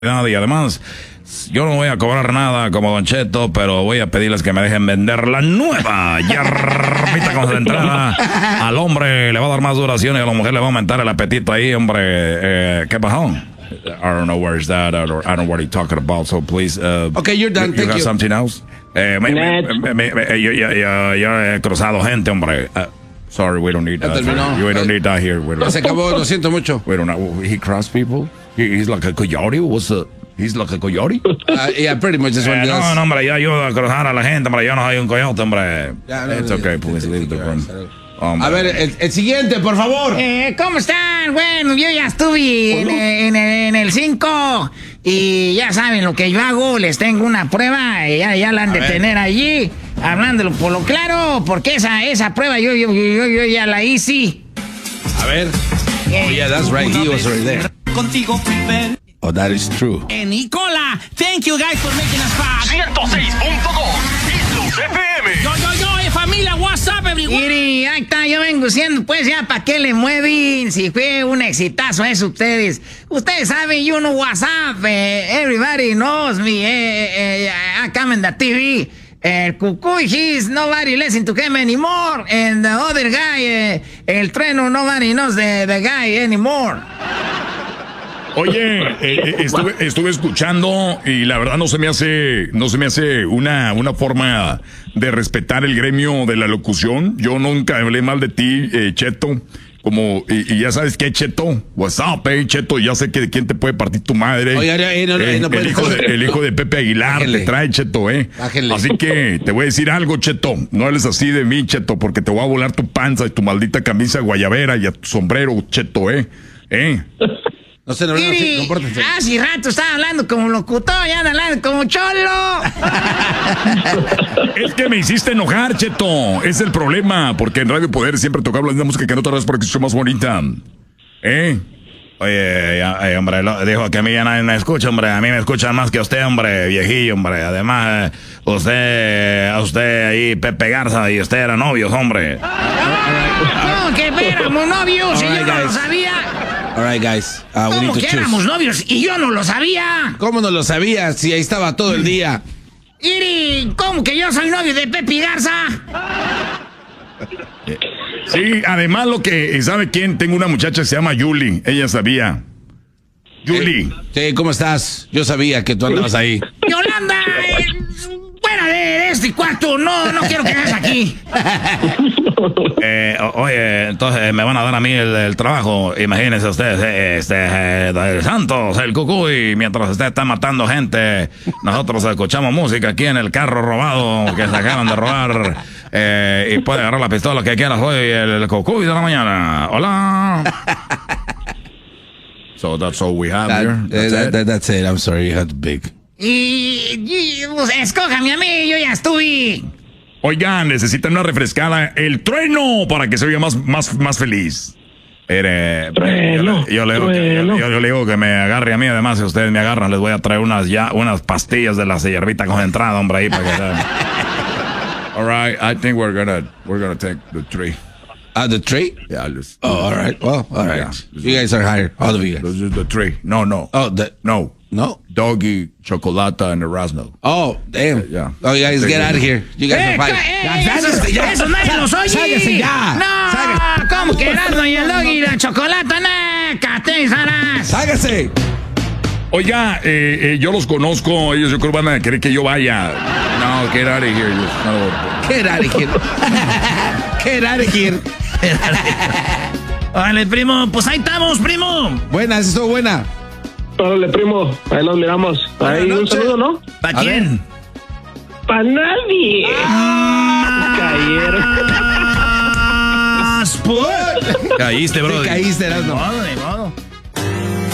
Y además, yo no voy a cobrar nada como Don Cheto, pero voy a pedirles que me dejen vender la nueva hierbita concentrada. Al hombre le va a dar más duración y a la mujer le va a aumentar el apetito ahí, hombre. ¿Qué pasó? I don't know where is that. I don't know what you're talking about. So please. Okay, you're done. You got something else? Yo he cruzado gente, hombre. Sorry, we don't need that. We don't need that here. Se acabó, lo siento mucho. We don't. He crossed people. He's like a coyote. He's like a coyote. Yeah, pretty much that's what he does. No, hombre, yo ayudo a cruzar a la gente, hombre. Yo no soy un coyote, hombre. It's okay, please leave the room. A ver, el siguiente, por favor. ¿Cómo están? Bueno, yo ya estuve en el 5 y ya saben lo que yo hago. Les tengo una prueba, ya la han de tener allí, hablándolo por lo claro, porque esa prueba yo ya la hice. A ver. Oh, yeah, that's right. He was right there. Contigo, Oh, that is true. Nicola, thank you guys for making us fun. 106.2 Islos FM. Yo, familia, what's up, everyone? Miri, ahí está, yo vengo diciendo, pues ya, ¿para qué le mueven? Si fue un exitazo eso ustedes. Ustedes saben, you know what's up. Everybody knows me. I come in the TV. Cucuy, he's nobody listen to him anymore. And the other guy, el Trueno, nobody knows the guy anymore. Oye, estuve escuchando y la verdad no se me hace una forma de respetar el gremio de la locución. Yo nunca hablé mal de ti, Cheto. Y ya sabes qué, Cheto. What's up, Cheto. Ya sé que de quién te puede partir tu madre. Oye, el hijo de Pepe Aguilar Bájale. te trae, Cheto, Bájale. Así que te voy a decir algo, Cheto. No hables así de mí, Cheto, porque te voy a volar tu panza y tu maldita camisa guayabera y a tu sombrero, Cheto, No sé, no, compórtense. Hace rato estaba hablando como locutor, ya anda hablando como cholo. Es que me hiciste enojar, Cheto. Es el problema, porque en Radio Poder siempre tocamos la música que no te harás porque es más bonita. Oye, hombre, dijo que a mí ya nadie me escucha, hombre. A mí me escuchan más que a usted, hombre, viejillo, hombre. Además, a usted ahí, Pepe Garza, y usted eran novios, hombre. ¿Cómo que éramos novios? Si yo no lo sabía. All right, guys. We ¿Cómo need to que choose. éramos novios y yo no lo sabía? ¿Cómo no lo sabías? Si ahí estaba todo el día. Iri, ¿cómo que yo soy novio de Pepe Garza? Sí, además ¿sabe quién? Tengo una muchacha que se llama Yuli. Ella sabía. Yuli. Sí, ¿cómo estás? Yo sabía que tú andabas ahí. Yolanda, fuera de este cuarto, no quiero que hagas aquí. Oye, entonces me van a dar a mí el trabajo. Imagínense ustedes, el Santos, el Cucuy, mientras usted está matando gente, nosotros escuchamos música aquí en el carro robado que se acaban de robar. Y puede agarrar la pistola que quieras hoy, el Cucuy de la mañana. Hola. So that's all we have here. That's it. I'm sorry, you had to pick. Y pues, escójame a mí, yo ya estuve. Oigan, necesitan una refrescada, el Trueno, para que se oiga más feliz. Yo le digo que me agarre a mí, además si ustedes me agarran, les voy a traer unas pastillas de la hierbita concentrada, hombre, ahí para que sean. All right, I think we're gonna take the tree. The tree? Yeah, all right. Well, all right. Yeah, you guys are hired. All of you guys. This is the tree. No. Oh, No. Doggy, Chocolata, and Erasmo. Oh, damn. Yeah. Oh, you guys get out of here. You guys are fired. Eso nadie los oye. Sáquese ya. No, ¿cómo que Erasmo y el Doggy y la Chocolata? No, catezaras. ¡Sáquese! Oiga, yo los conozco, ellos yo creo van a querer que yo vaya. No, get out of here. Get out of here. Get out of here. Órale, primo, pues ahí estamos, primo. Buena, eso estuvo buena. Órale, primo, ahí nos miramos. Ahí un saludo, ¿no? ¿Para quién? ¡Para nadie! Cayeron. Caíste, bro. Te caíste, Erasmo. De modo.